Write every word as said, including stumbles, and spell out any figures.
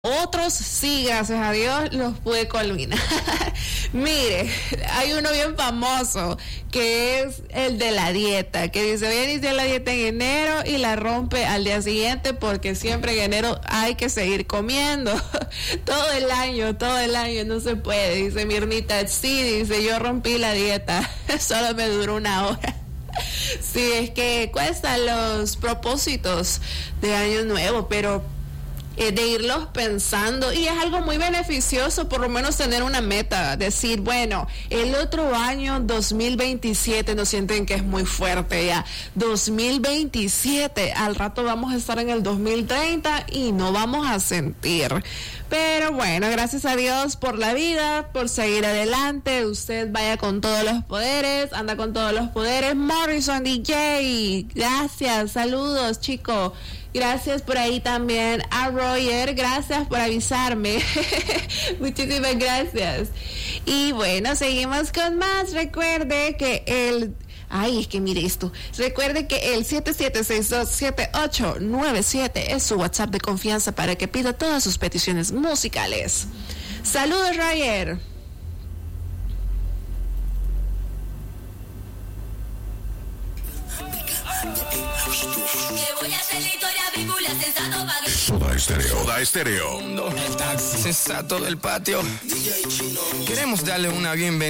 Otros sí, gracias a Dios, los pude culminar. Mire, hay uno bien famoso que es el de la dieta, que dice voy a iniciar la dieta en enero y la rompe al día siguiente porque siempre en enero hay que seguir comiendo. Todo el año, todo el año no se puede. Dice Mirnita, sí, dice yo rompí la dieta, solo me duró una hora. Sí, es que cuestan los propósitos de año nuevo, pero Eh, de irlos pensando, y es algo muy beneficioso por lo menos tener una meta, decir bueno, el otro año dos mil veintisiete, no sienten que es muy fuerte ya, dos mil veintisiete, al rato vamos a estar en el dos mil treinta y no vamos a sentir, pero bueno, gracias a Dios por la vida, por seguir adelante, usted vaya con todos los poderes, anda con todos los poderes. Morrison D J, gracias, saludos chicos. Gracias por ahí también a Roger, gracias por avisarme. Muchísimas gracias. Y bueno, seguimos con más. Recuerde que el... Ay, es que mire esto. Recuerde que el siete siete seis dos siete ocho nueve siete es su WhatsApp de confianza para que pida todas sus peticiones musicales. Saludos, Roger. Soda Estéreo. Soda Estéreo. El taxi sensato del patio. Queremos darle una bienvenida